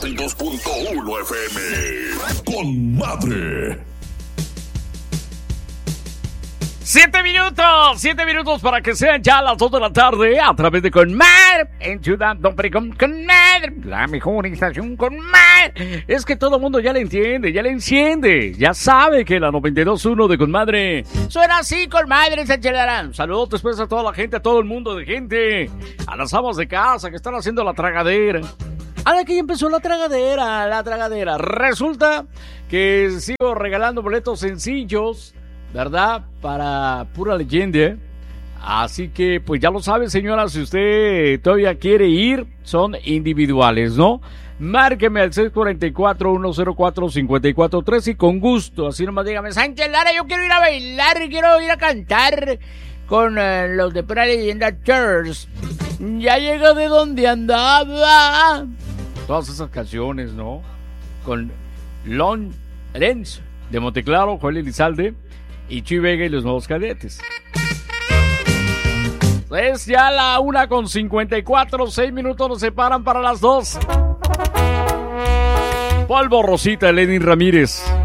92.1 FM. Con madre. 7 minutos para que sean ya las 2 de la tarde a través de Con Madre en Ciudad Don Pericón. Con Madre, la mejor estación Con Madre. Es que todo el mundo ya le entiende, ya le enciende, ya sabe que la 92.1 de Con Madre suena así. Con Madre, Sánchez. Saludos después a toda la gente, a todo el mundo de gente, a las amas de casa que están haciendo la tragadera. Ahora que ya empezó la tragadera. Resulta que sigo regalando boletos sencillos, ¿verdad? Para Pura Leyenda. Así que, pues ya lo sabe, señora, si usted todavía quiere ir, son individuales, ¿no? Márqueme al 644-104-5413 y con gusto, así nomás dígame, Sánchez Lara, yo quiero ir a bailar, quiero ir a cantar con los de Pura Leyenda Church. Ya llegó de donde andaba. Todas esas canciones, ¿no? Con Lon Lenz de Monteclaro, Joel Elizalde y Chuy Vega y los Nuevos Cadetes. Es ya la 1:54, 6 minutos nos separan para las 2. Polvo Rosita, Lenin Ramírez.